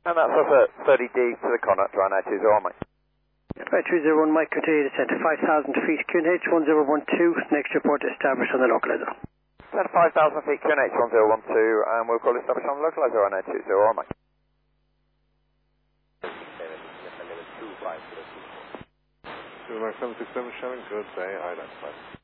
And that's us at 30D to the Connaught, Ryanair 201, mate. Right, 301 Mike, continue to descent to 5,000 feet, QNH 1012, next report established on the localizer. Then 5,000 feet, QNH 1012, and we'll call established on the localizer, Ryanair 201, mate. Mark 767 Shannon, good day, identified.